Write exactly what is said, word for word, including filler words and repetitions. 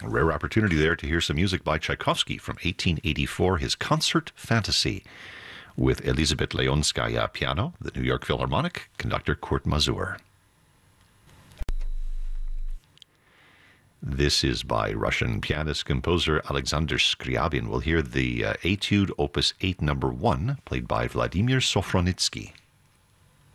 A rare opportunity there to hear some music by Tchaikovsky from eighteen eighty-four, his Concert Fantasy, with Elizabeth Leonskaya piano, the New York Philharmonic, conductor Kurt Mazur. This is by Russian pianist-composer Alexander Scriabin. We'll hear the uh, Etude Opus eight number one, played by Vladimir Sofronitsky.